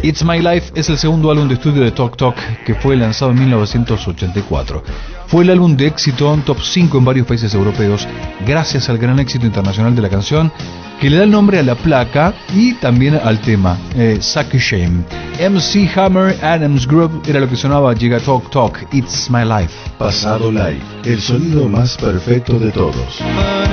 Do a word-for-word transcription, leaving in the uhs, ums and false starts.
It's My Life es el segundo álbum de estudio de Talk Talk, que fue lanzado en mil novecientos ochenta y cuatro. Fue el álbum de éxito en top cinco en varios países europeos, gracias al gran éxito internacional de la canción, que le da el nombre a la placa y también al tema, eh, Suck Shame. M C Hammer, Adams Group, era lo que sonaba. Llega Talk Talk, It's My Life. Pasado Live, el sonido más perfecto de todos.